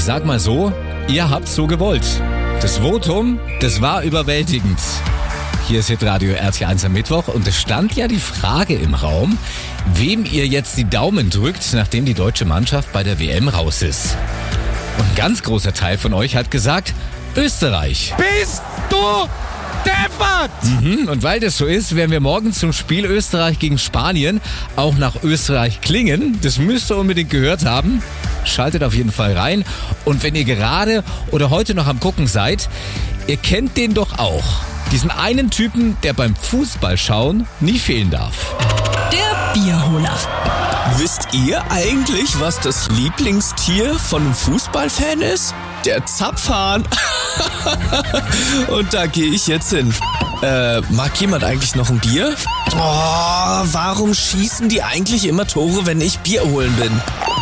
Ich sag mal so, ihr habt's so gewollt. Das Votum, das war überwältigend. Hier ist Hitradio RT1 am Mittwoch und es stand ja die Frage im Raum, wem ihr jetzt die Daumen drückt, nachdem die deutsche Mannschaft bei der WM raus ist. Und ein ganz großer Teil von euch hat gesagt, Österreich. Bist du deppert? Und weil das so ist, werden wir morgen zum Spiel Österreich gegen Spanien auch nach Österreich klingen. Das müsst ihr unbedingt gehört haben. Schaltet auf jeden Fall rein. Und wenn ihr gerade oder heute noch am Gucken seid, ihr kennt den doch auch. Diesen einen Typen, der beim Fußballschauen nie fehlen darf. Der Bierholer. Wisst ihr eigentlich, was das Lieblingstier von einem Fußballfan ist? Der Zapfhahn. Und da gehe ich jetzt hin. Mag jemand eigentlich noch ein Bier? Oh, warum schießen die eigentlich immer Tore, wenn ich Bier holen bin?